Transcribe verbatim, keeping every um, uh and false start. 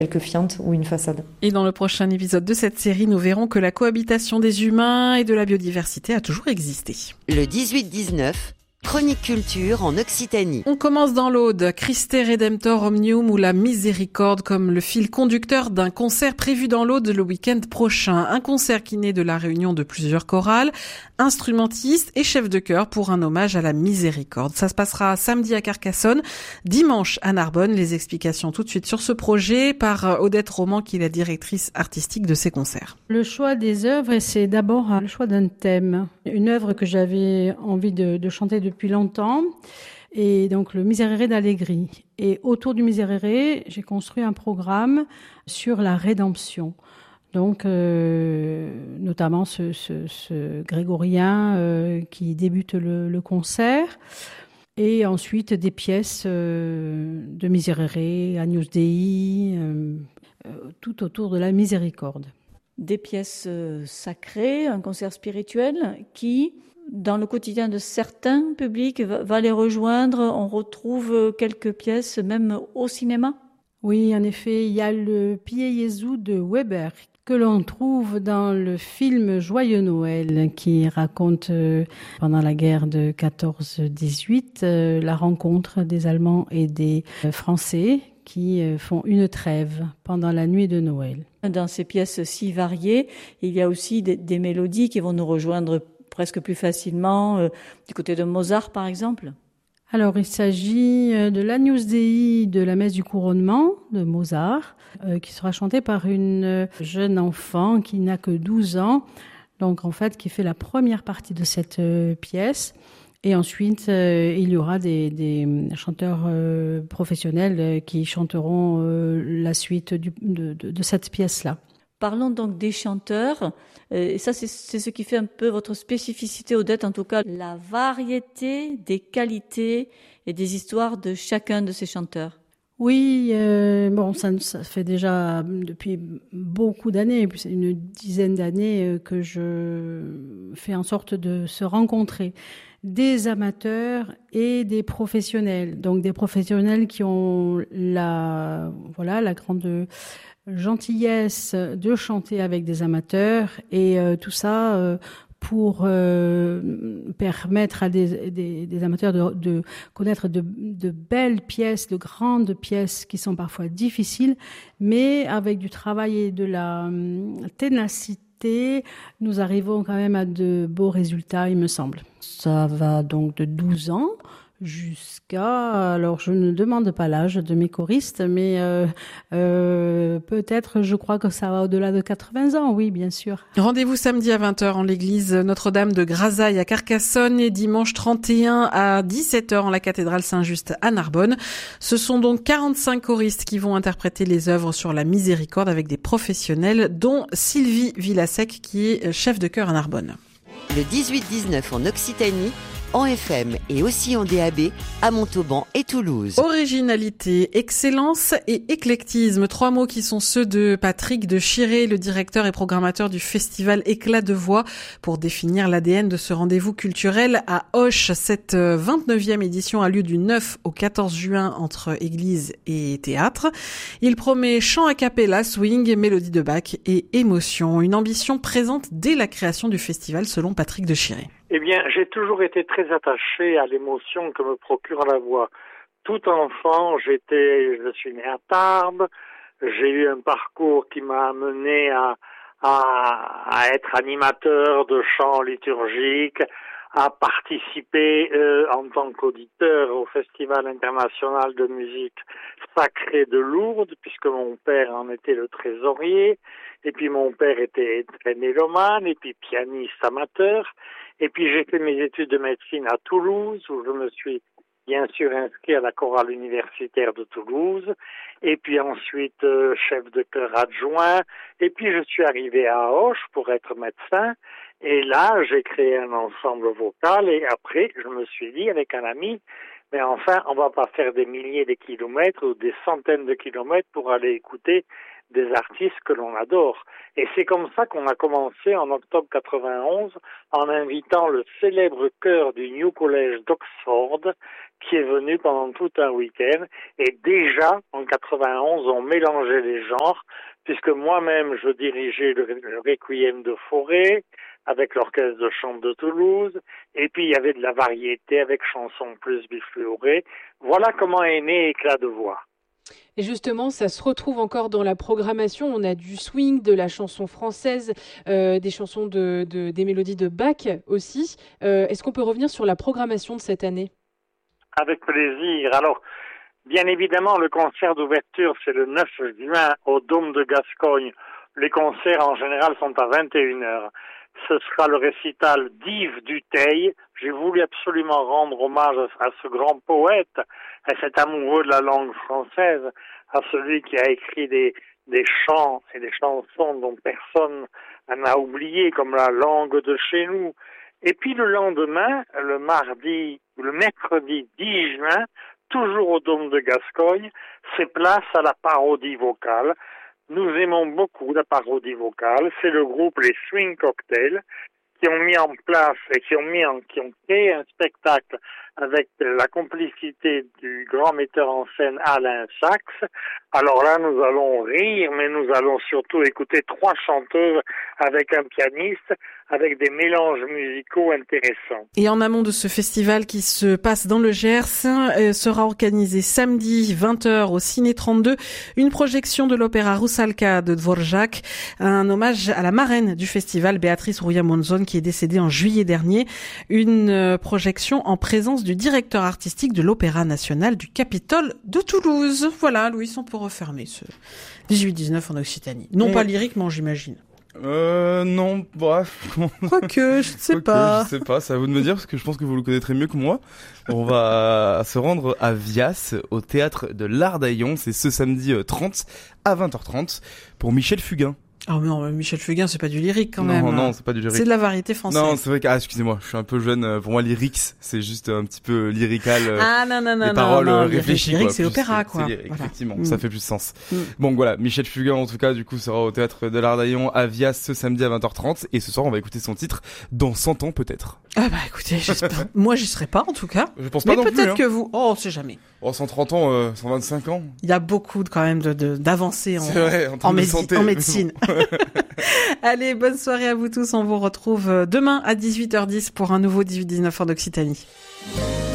quelques fientes ou une façade. Et dans le prochain épisode de cette série, nous verrons que la cohabitation des humains et de la biodiversité a toujours existé. Le dix-huit dix-neuf, chronique culture en Occitanie. On commence dans l'Aude, Christe Redemptor Omnium ou la Miséricorde comme le fil conducteur d'un concert prévu dans l'Aude le week-end prochain. Un concert qui naît de la réunion de plusieurs chorales, instrumentistes et chefs de chœur pour un hommage à la Miséricorde. Ça se passera samedi à Carcassonne, dimanche à Narbonne. Les explications tout de suite sur ce projet par Odette Roman qui est la directrice artistique de ces concerts. Le choix des œuvres, c'est d'abord le choix d'un thème. Une œuvre que j'avais envie de, de chanter depuis longtemps, et donc le Miserere d'Allegri. Et autour du Miserere, j'ai construit un programme sur la rédemption. Donc, euh, notamment ce, ce, ce grégorien euh, qui débute le, le concert, et ensuite des pièces euh, de Miserere, Agnus Dei, euh, euh, tout autour de la miséricorde. Des pièces euh, sacrées, un concert spirituel qui, dans le quotidien de certains publics, va, va les rejoindre. On retrouve quelques pièces même au cinéma. Oui, en effet, il y a le Pie Jesu de Weber que l'on trouve dans le film Joyeux Noël qui raconte euh, pendant la guerre de quatorze dix-huit euh, la rencontre des Allemands et des euh, Français qui euh, font une trêve pendant la nuit de Noël. Dans ces pièces si variées, il y a aussi des, des mélodies qui vont nous rejoindre presque plus facilement euh, du côté de Mozart par exemple. Alors, il s'agit de l'Agnus Dei de la messe du couronnement de Mozart, euh, qui sera chantée par une jeune enfant qui n'a que douze ans, donc en fait qui fait la première partie de cette euh, pièce. Et ensuite, euh, il y aura des, des chanteurs euh, professionnels euh, qui chanteront euh, la suite du, de, de, de cette pièce-là. Parlons donc des chanteurs. Et ça, c'est, c'est ce qui fait un peu votre spécificité, Odette, en tout cas, la variété des qualités et des histoires de chacun de ces chanteurs. Oui, euh, bon, ça, ça fait déjà depuis beaucoup d'années, une dizaine d'années que je fais en sorte de se rencontrer des amateurs et des professionnels. Donc des professionnels qui ont la, voilà, la grande gentillesse de chanter avec des amateurs et euh, tout ça euh, pour euh, permettre à des, des, des amateurs de, de connaître de, de belles pièces, de grandes pièces qui sont parfois difficiles, mais avec du travail et de la euh, ténacité, nous arrivons quand même à de beaux résultats, il me semble. Ça va donc de douze ans jusqu'à, alors je ne demande pas l'âge de mes choristes, mais euh, euh, peut-être, je crois que ça va au-delà de quatre-vingts ans, oui, bien sûr. Rendez-vous samedi à vingt heures en l'église Notre-Dame de Grasailles à Carcassonne et dimanche trente et un à dix-sept heures en la cathédrale Saint-Just à Narbonne. Ce sont donc quarante-cinq choristes qui vont interpréter les œuvres sur la miséricorde avec des professionnels, dont Sylvie Villasec qui est chef de chœur à Narbonne. Le dix-huit dix-neuf en Occitanie, en F M et aussi en D A B à Montauban et Toulouse. Originalité, excellence et éclectisme, trois mots qui sont ceux de Patrick de Chiré, le directeur et programmateur du festival Éclat de voix, pour définir l'A D N de ce rendez-vous culturel à Auch. Cette vingt-neuvième édition a lieu du neuf au quatorze juin entre église et théâtre. Il promet chant a cappella, swing, mélodie de Bach et émotion. Une ambition présente dès la création du festival selon Patrick de Chiré. Eh bien, j'ai toujours été très attaché à l'émotion que me procure la voix. Tout enfant, j'étais, je suis né à Tarbes. J'ai eu un parcours qui m'a amené à, à, à être animateur de chant liturgique, à participer euh, en tant qu'auditeur au Festival international de musique sacrée de Lourdes, puisque mon père en était le trésorier, et puis mon père était très mélomane, et puis pianiste amateur. Et puis j'ai fait mes études de médecine à Toulouse, où je me suis bien sûr inscrit à la chorale universitaire de Toulouse, et puis ensuite euh, chef de chœur adjoint, et puis je suis arrivé à Auch pour être médecin, et là j'ai créé un ensemble vocal, et après je me suis dit avec un ami, Mais enfin, on va pas faire des milliers de kilomètres ou des centaines de kilomètres pour aller écouter des artistes que l'on adore. Et c'est comme ça qu'on a commencé en octobre quatre-vingt-onze en invitant le célèbre chœur du New College d'Oxford qui est venu pendant tout un week-end. Et déjà, en quatre-vingt-onze, on mélangeait les genres puisque moi-même, je dirigeais le, le Requiem de Fauré avec l'Orchestre de Chambre de Toulouse. Et puis, il y avait de la variété avec chansons plus bifluorées. Voilà comment est né Éclat de voix. Et justement, ça se retrouve encore dans la programmation. On a du swing, de la chanson française, euh, des chansons de, de, des mélodies de Bach aussi. Euh, est-ce qu'on peut revenir sur la programmation de cette année ? Avec plaisir. Alors, bien évidemment, le concert d'ouverture, c'est le neuf juin au Dôme de Gascogne. Les concerts, en général, sont à vingt et une heures. Ce sera le récital d'Yves Dutheil. J'ai voulu absolument rendre hommage à ce grand poète, à cet amoureux de la langue française, à celui qui a écrit des, des chants et des chansons dont personne n'a oublié, comme la langue de chez nous. Et puis le lendemain, le mardi, le mercredi dix juin, toujours au Dôme de Gascogne, c'est place à la parodie vocale. Nous aimons beaucoup la parodie vocale. C'est le groupe Les Swing Cocktails qui ont mis en place et qui ont mis en, qui ont créé un spectacle avec la complicité du grand metteur en scène Alain Sachs. Alors là, nous allons rire, mais nous allons surtout écouter trois chanteuses avec un pianiste, avec des mélanges musicaux intéressants. Et en amont de ce festival qui se passe dans le Gers, euh, sera organisé samedi vingt heures au Ciné trente-deux une projection de l'opéra Rusalka de Dvorak, un hommage à la marraine du festival, Béatrice Rouya-Monzon, qui est décédée en juillet dernier. Une euh, projection en présence du directeur artistique de l'Opéra national du Capitole de Toulouse. Voilà, Louis, on peut refermer ce dix-huit dix-neuf en Occitanie. Non mmh. pas lyriquement, j'imagine. Euh, non, bref. Quoique, je ne sais Quoique, pas. Je sais pas, c'est à vous de me dire, parce que je pense que vous le connaîtrez mieux que moi. On va se rendre à Vias, au théâtre de l'Ardaillon. C'est ce samedi trente à vingt heures trente pour Michel Fugain. Ah oh non, Michel Fugain, c'est pas du lyrique quand non, même. Non, non, c'est pas du lyrique. C'est de la variété française. Non, c'est vrai que, ah, excusez-moi, je suis un peu jeune. Pour moi, lyrics, c'est juste un petit peu lyrical. Ah non, non, non, les paroles non, non, réfléchies. Lyrique, quoi, c'est plus, opéra, quoi. C'est lyrique, voilà. Effectivement, mm. ça fait plus sens. Mm. Bon, voilà, Michel Fugain, en tout cas, du coup, sera au théâtre de l'Ardaillon à Vias ce samedi à vingt heures trente. Et ce soir, on va écouter son titre dans cent ans, peut-être. Ah bah écoutez, j'espère. Moi, j'y serai pas, en tout cas. Je pense pas non plus. Mais peut-être hein. que vous. Oh, on sait jamais. Oh, cent trente ans, euh, cent vingt-cinq ans. Il y a beaucoup de, quand même de, de, d'avancées en, vrai, en, en, de médi- santé. en médecine. Allez, bonne soirée à vous tous. On vous retrouve demain à dix-huit heures dix pour un nouveau dix-huit dix-neuf en Occitanie.